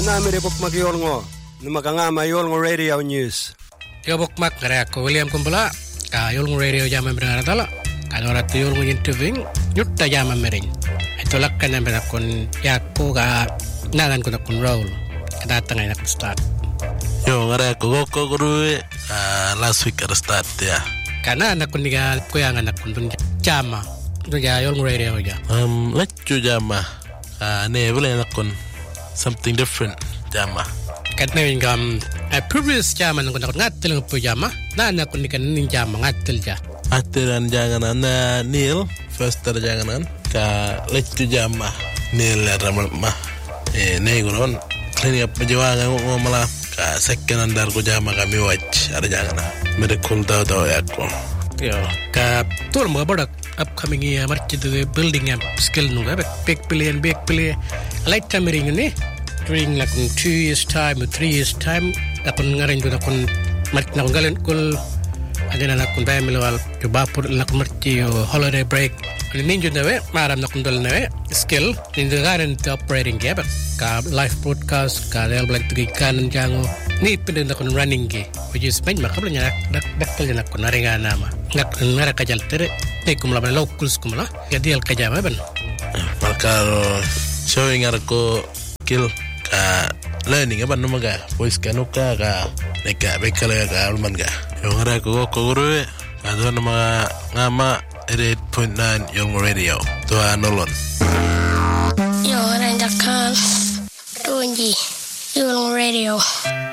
namire bukmak yolngo numakangama yolngo radio news. Yo bukmak kare ako William Kumbala ka yolngo radio jama benaratala kanorat yolngo interviewing yutta jama merin. Ito lakkan na benakon yakko ga nanan ko na kun roll. Kadatangay na kun start. Yo ngare ako ko guru last week at start ya. Kana na kun niga kuyangan na kun jama. Do ya yolngo radio ja. Letchu jama. Ne boleh nakon something different jama. Katna ingam previous jama nang ngatil ng pujama na kun niga ning jama ngatil ja. Atiran janganan Neil first janganan ka letchu jama Neil ramah neguron clean up jawangan ngomala ka second andar ko jama kami watch ada jangana medical daw yakko. Yo ka tur mo badak upcoming year march the building up skill nunga big billion light tamering ni during like 2 years time or 3 years time akon ngaren do akon march na ngalen kul adena na kun family wal to bapur la march holiday break ninjo nawe maram na kun dol nawe skill in the garden operating gap ka live broadcast ka real black to kan jango ni pinde na kun running ge which is main makabla nya dakkel na kun naringa nama ngak ngara kajal tere te kumla bala locals kumla ya dial kajama ban markaro showing arko skill ka learning apa numaga voice kanuka ka neka bekala ka alman ga yung ngara ko guru ado nama ngama 88.9 Young Radio tua nolon yo ranjakan tunji Young Radio